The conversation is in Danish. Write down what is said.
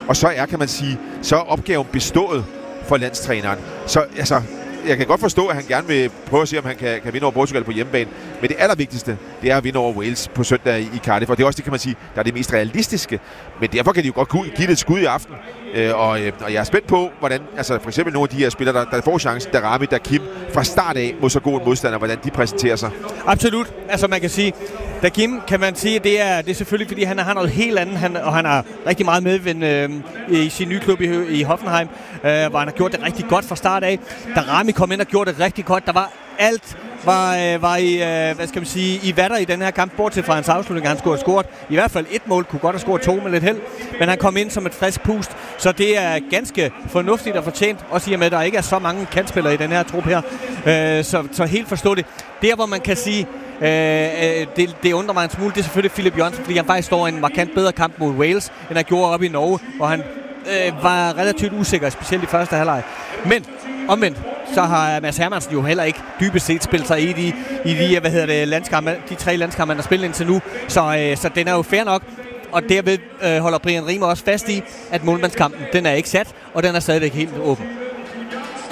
Og så kan man sige, så er opgaven bestået for landstræneren. Så altså, jeg kan godt forstå, at han gerne vil prøve at se, om han kan vinde over Portugal på hjemmebane. Men det allervigtigste, det er at vinde over Wales på søndag i Cardiff. Og det er også det, kan man sige, der er det mest realistiske. Men derfor kan de jo godt give det et skud i aften. Og jeg er spændt på, hvordan, altså for eksempel nogle af de her spillere, der får chancen, Daramy, Kim fra start af mod så god en modstander, hvordan de præsenterer sig. Absolut. Altså man kan sige, Kim kan man sige, det er selvfølgelig, fordi han har noget helt andet, og han har rigtig meget medvind i sin nye klub i Hoffenheim, hvor han har gjort det rigtig godt fra start af. Daramy kom ind og gjorde det rigtig godt. Der var alt var i, hvad skal man sige, i vatter i den her kamp, bortset fra hans afslutning. Han skulle have scoret i hvert fald 1 mål, kunne godt have scoret 2 med lidt held, men han kom ind som et frisk pust, så det er ganske fornuftigt og fortjent, også i og med, at der ikke er så mange kantspillere i den her trup her, så helt forstå det. Der, hvor man kan sige, det undrer mig en smule, det er selvfølgelig Philip Jørgensen, fordi han faktisk står i en markant bedre kamp mod Wales, end han gjorde op i Norge, hvor han var relativt usikker, specielt i første halvleg. Men omvendt, så har Mads Hermansen jo heller ikke dybest set spillet sig i de 3 landskampe, han har spillet indtil nu. Så den er jo fair nok, og derved holder Brian Riemer også fast i, at målmandskampen, den er ikke sat, og den er stadigvæk helt åben.